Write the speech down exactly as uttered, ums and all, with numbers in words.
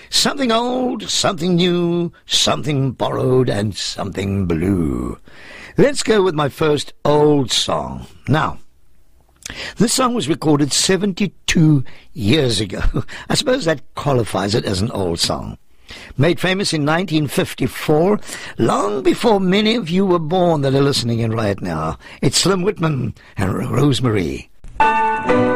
Something old, something new, something borrowed, and something blue. Let's go with my first old song. Now, this song was recorded seventy-two years ago. I suppose that qualifies it as an old song. Made famous in nineteen fifty-four, long before many of you were born that are listening in right now. It's Slim Whitman and Rosemary.